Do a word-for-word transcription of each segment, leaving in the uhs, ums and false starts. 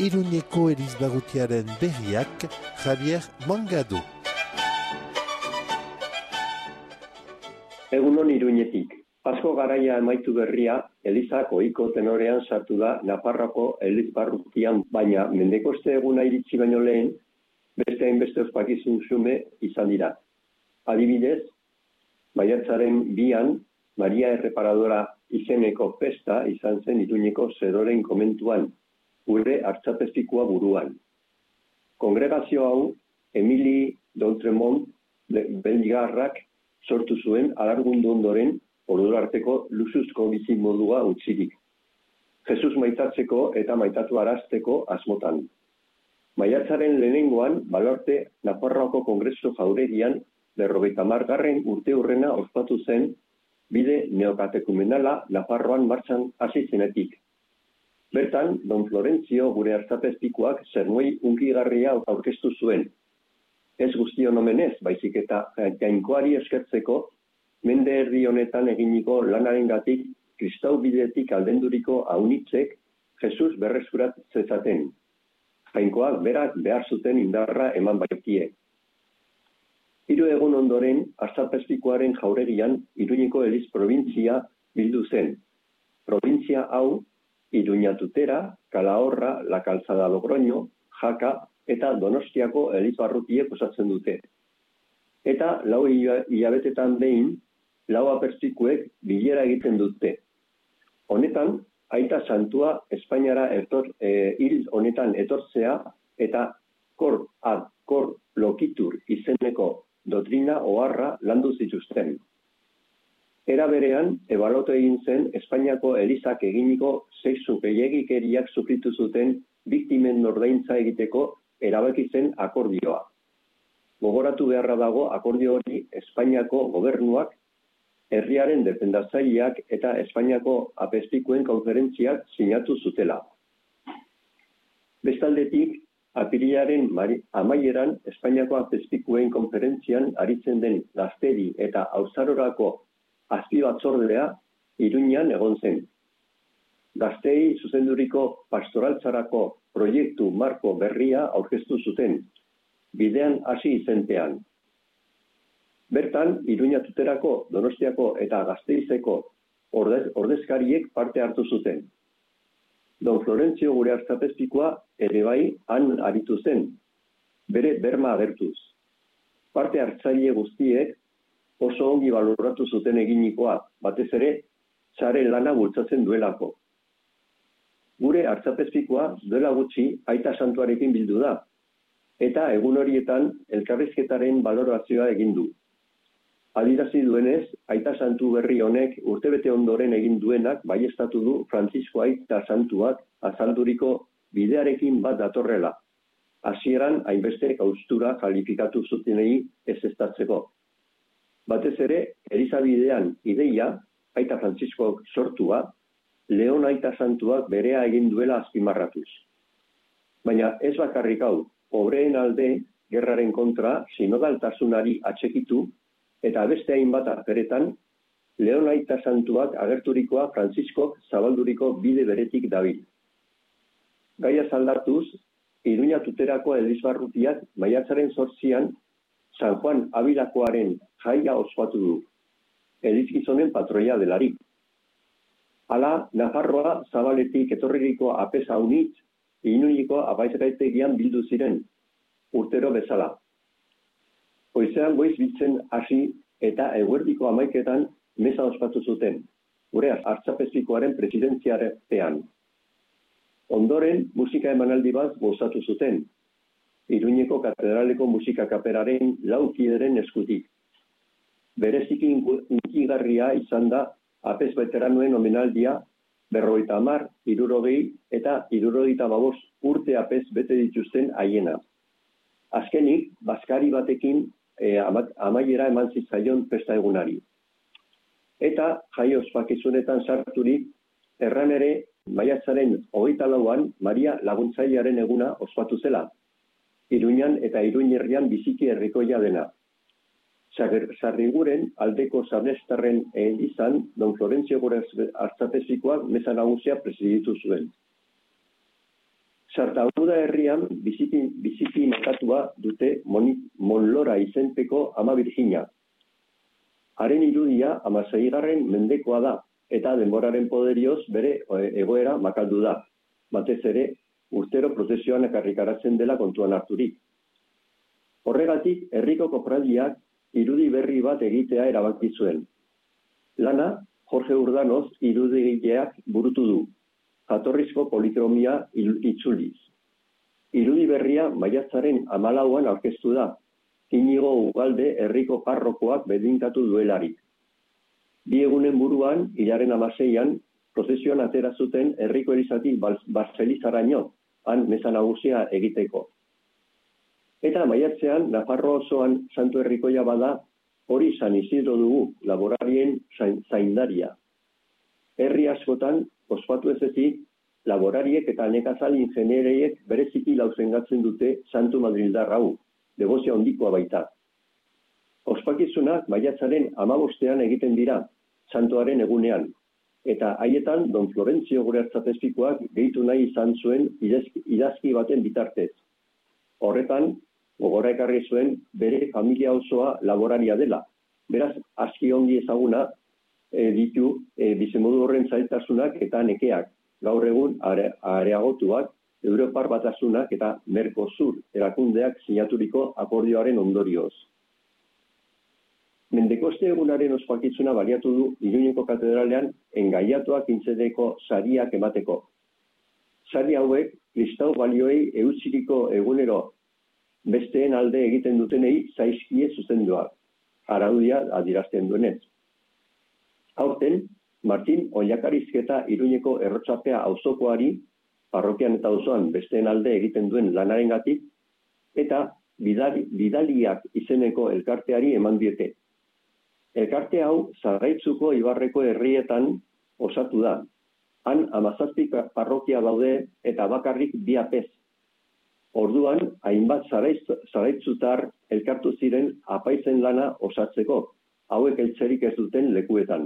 Iruñeko Elizbarrutiaren berriak Javier Mangado. Egunon Iruñetik. Asko garaia emaitu berria, Elizak ohiko tenorean sartu da Nafarroako Elizbarrutian, baina mendekoste eguna iritsi baino lehen, beste hainbeste ospakizun xume izan dira. Adibidez, maiatzaren bian, Maria Erreparadora izeneko festa izan zen Iruñeko Zeroren komentuan, gure hartzapezpikua buruan. Kongregazio hau, Emili D'Outremont belgarrak sortu zuen alargundu ondoren ordura arteko luxuzko bizi modua utzirik. Jesus maitatzeko eta maitatu arazteko asmotan. Maiatzaren lehenengoan, Baluarte Nafarroako Kongresu Jauregian berrogeita hamargarren urte hurrena ospatu zen bide neokatekumenala Nafarroan martxan hasi zenetik. Bertan, Don Florentzio gure hartzapezpikuak zernuei unkigarria aurkeztu zuen. Ez guztion omenez, baizik eta jainkoari eskertzeko, mende erdi honetan eginiko lanarengatik kristau bidetik aldenduriko aunitzek Jesus berreskurat zezaten. Jainkoak berak behar zuten indarra eman baitie. Hiru egun ondoren, hartzapezpikuaren jauregian Iruñeko Eliz probintzia bildu zen. Probintzia hau, Iruña Tutera, Calahorra, La Calzada Logroño, Jaka eta Donostiako Elizbarrutiek osatzen dute. Eta lau hilabetetan behin, lau apertzikuek bilera egiten dute. Honetan, aita santua Espainiara etor, e, hil honetan etortzea eta kor ad kor lokitur izeneko dotrina oharra landu zituzten. Era berean, ebalotu egin zen Espainiako Elizak eginiko sexu gehiegikeriak sufritu zuten biktimen ordaintza egiteko erabaki zen akordioa. Gogoratu beharra dago akordio hori Espainiako gobernuak, herriaren defendatzaileak eta Espainiako apezpikuen konferentziak sinatu zutela. Bestaldetik, apirilaren amaieran Espainiako apezpikuen konferentzian aritzen den Gaztedi eta Haurtzarorako azpibatzordea Iruñan egon zen. Gaztei zuzenduriko pastoraltzarako proiektu marko berria aurkeztu zuten, bidean hasi izenpean. Bertan, Iruña Tuterako, Donostiako eta Gasteizeko ordez, ordezkariek parte hartu zuten. Don Florentzio gure hartzapezpikoa ere bai han aritu zen, bere berma agertuz. Parte hartzaile guztiek oso ongi baloratu zuten eginikoa, batez ere, sare lana bultzatzen duelako. Gure hartzapezpikoa duela gutxi aita santuarekin bildu da, eta egun horietan elkarrizketaren balorazioa egin du. Adierazi duenez, aita santu berri honek urtebete ondoren egin duenak baieztatu du Frantzisko aita santuak azalduriko bidearekin bat datorrela. Hasieran hainbeste haustura kalifikatu zutenei ezeztatzeko. Batez ere, Elizabidean ideia, aita Frantziskok sortua, Leon aita santuak berea egin duela azpimarratuz. Baina ez bakarrik hau, obreen alde, gerraren kontra, sinodaltasunari atxekitu, eta beste hainbat aferetan, Leon aita santuak agerturikoa Frantziskok zabalduriko bide beretik dabil. Gaia aldatuz, Iruña Tuterako Elizbarrutiak maiatzaren zortzian, San Juan Abilakoaren jaia ospatu du, elizgizonen patroia delarik. Hala, Nafarroa zabaletik etorririko apesa unitz, Iruñeko apaizgaitegian bildu ziren, urtero bezala. Goizean goiz biltzen hasi eta eguerdiko hamaiketan meza ospatu zuten, gure hartzapezpikoaren presidentziarepean. Ondoren, musika emanaldi bat gozatu zuten, Iruñeko katedraleko musika kaperaren lau kideren eskutik. Bereziki unkigarria izan da apez veteranoen omenaldia berrogeita hamar, hirurogei eta hirurogeita hamabost urte apez bete dituzten haiena. Azkenik, bazkari batekin e, amaiera eman zitzaion festa egunari. Eta jai ospakizunetan sarturik, erran ere maiatzaren hogeita lauan Maria Laguntzailearen eguna ospatu zela. Iruñan eta Iruñerrian biziki herrikoia dena. Sarriguren aldeko Sarnestarren elizan Don Florentzio gure hartzapezpikoak meza nagusia presiditu zuen. Sartauda herrian biziki, biziki makatua dute moni, Monlora izenpeko ama Virginia. Haren irudia hamaseigarren mendekoa da, eta denboraren poderioz bere egoera makaldu da. Batez ere, urtero prozesioan ekarrikaratzen dela kontuan harturik. Horregatik, herriko kofradiak irudi berri bat egitea erabaki zuen. Lana, Jorge Urdanoz irudigileak burutu du, jatorrizko polikromia itzuliz. Irudi berria maiatzaren hamalauan aurkeztu da, Inigo Ugalde herriko parrokoak bedintatu duelarik. Bi egunen buruan, hilaren hamaseian, prozesioan atera zuten herriko elizatik Barzelizaraino, han meza nagusia egiteko. Eta maiatzean, Nafarro osoan santu herrikoia bada, hori San Isidro dugu, laborarien zaindaria. Herri askotan, ospatu ez ezik, laborariek eta nekazal ingeniereiek bereziki lauzengatzen dute santu madrildar hau, debozia hondikoa baita. Ospakizunak maiatzaren hamabostean egiten dira, santuaren egunean, eta haietan Don Florentzio gure artzapezpikoak gehitu nahi izan zuen idazki baten bitartez. Horretan, gogora ekarri zuen bere familia osoa laboraria dela. Beraz, aski ongi ezaguna e, ditu e, bizimodu horren zailtasunak eta nekeak, gaur egun are, areagotuak, Europar Batasunak eta Mercosur erakundeak sinaturiko akordioaren ondorioz. Mendekoste egunaren ospakizuna baliatu du Iruñeko katedralean engaiatuak intzedeko sariak emateko. Sari hauek kristau balioei eutsiriko egunero besteen alde egiten dutenei zaizkie zuzenduak, araudia adierazten duenez. Aurten, Martin Ollakarizketa Iruñeko errotzapea auzokoari, parrokian eta auzoan besteen alde egiten duen lanarengatik, eta bidali, bidaliak izeneko elkarteari eman diete. Elkarte hau Zarraitzuko Ibarreko herrietan osatu da. Han hamazazpi parrokia daude eta bakarrik bi apez. Orduan, hainbat zaraitzutar elkartu ziren apaizen lana osatzeko, hauek eltzerik ez duten lekuetan.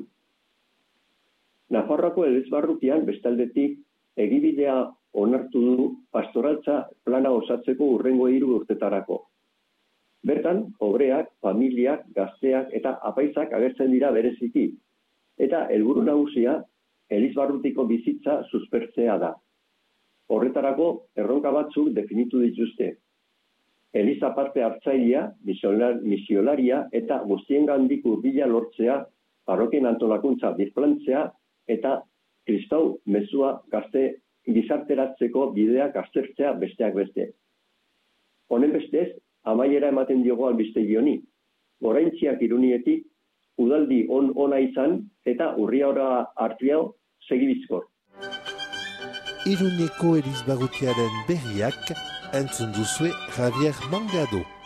Nafarroako Elizbarrutian bestaldetik egibidea onartu du pastoraltza plana osatzeko urrengo hiru urtetarako. Bertan, obreak, familiak, gazteak eta apaizak agertzen dira bereziki, eta helburu nagusia Elizbarrutiko bizitza suspertzea da. Horretarako erronka batzuk definitu dituzte. Eliza parte hartzailea, misiolaria eta guztiengandik hurbila lortzea, parrokien antolakuntza birplantzea eta kristau mezua gazte gizarteratzeko bideak aztertzea besteak beste. Honen bestez, amaiera ematen diogo albistegi honi. Goraintziak Irunietik, udaldi on ona izan eta urriaora artiao segibizkor. Iruñeko Elizbarrutiaren berriak entzun duzue Javier Mangado.